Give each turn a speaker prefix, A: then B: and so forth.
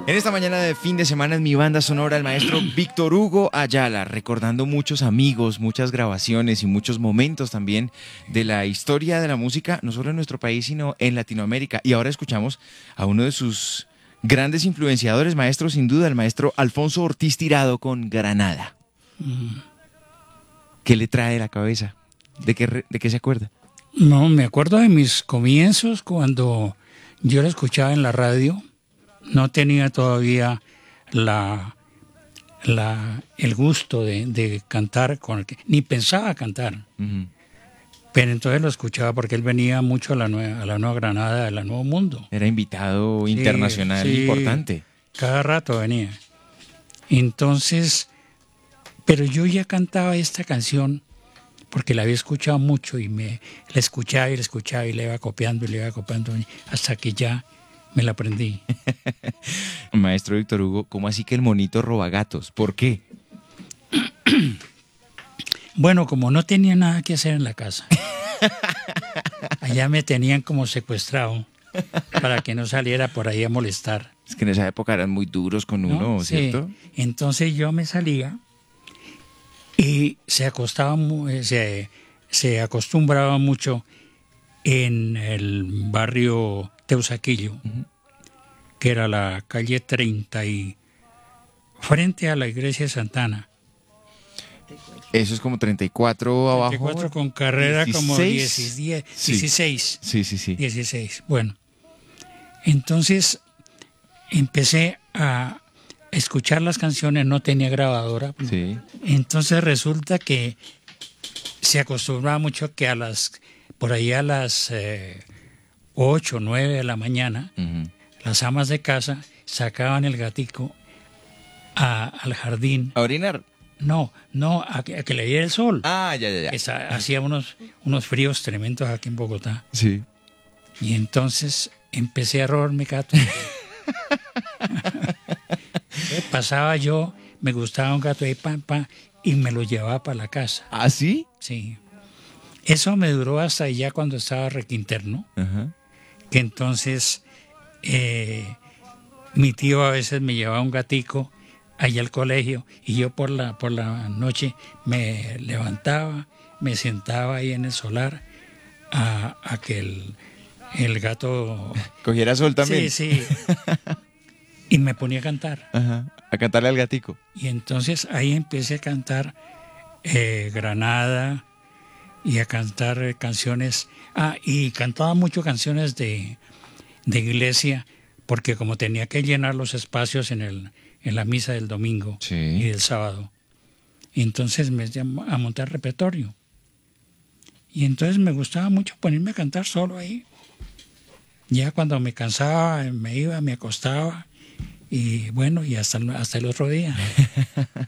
A: En esta mañana de fin de semana en mi banda sonora, el maestro Víctor Hugo Ayala, recordando muchos amigos, muchas grabaciones y muchos momentos también de la historia de la música, no solo en nuestro país, sino en Latinoamérica. Y ahora escuchamos a uno de sus grandes influenciadores, maestro, sin duda, el maestro Alfonso Ortiz Tirado con Granada. ¿Qué le trae a la cabeza? ¿De qué se acuerda?
B: No, me acuerdo de mis comienzos cuando yo lo escuchaba en la radio. No tenía todavía el gusto de cantar, ni pensaba cantar.
A: Uh-huh.
B: Pero entonces lo escuchaba porque él venía mucho a la Nueva Granada, al Nuevo Mundo.
A: Era invitado internacional importante.
B: Cada rato venía. Entonces, pero yo ya cantaba esta canción porque la había escuchado mucho y la escuchaba y la escuchaba y la iba copiando hasta que ya me la aprendí.
A: Maestro Víctor Hugo, ¿cómo así que el monito roba gatos? ¿Por qué?
B: Bueno, como no tenía nada que hacer en la casa, allá me tenían como secuestrado para que no saliera por ahí a molestar.
A: Es que en esa época eran muy duros con uno, ¿no? ¿Cierto?
B: Sí. Entonces yo me salía y se acostumbraba mucho en el barrio Teusaquillo, uh-huh, que era la calle 30 y frente a la iglesia de Santana.
A: Eso es como 34 abajo.
B: 34 con carrera 16, como 16.
A: Sí.
B: 16. Bueno, entonces empecé a escuchar las canciones, no tenía grabadora.
A: Sí.
B: Entonces resulta que se acostumbraba mucho que por ahí a las 8 o 9 de la mañana, uh-huh, las amas de casa sacaban el gatico al jardín.
A: ¿A orinar?
B: No, a que le diera el sol.
A: Ah, ya.
B: Hacía unos fríos tremendos aquí en Bogotá.
A: Sí.
B: Y entonces empecé a robarme gatos. Pasaba yo, me gustaba un gato ahí, y me lo llevaba para la casa.
A: ¿Ah, sí?
B: Sí. Eso me duró hasta ya cuando estaba requinterno, uh-huh, que entonces mi tío a veces me llevaba un gatico allá al colegio y yo por la noche me levantaba, me sentaba ahí en el solar a que el gato
A: cogiera sol también.
B: Sí. Y me ponía a cantar.
A: Ajá. A cantarle al gatico.
B: Y entonces ahí empecé a cantar Granada y a cantar canciones. Y cantaba mucho canciones de iglesia, porque como tenía que llenar los espacios en la misa del domingo, sí, y del sábado, entonces me llamó a montar repertorio. Y entonces me gustaba mucho ponerme a cantar solo ahí. Ya cuando me cansaba, me iba, me acostaba, y bueno, y hasta el otro día.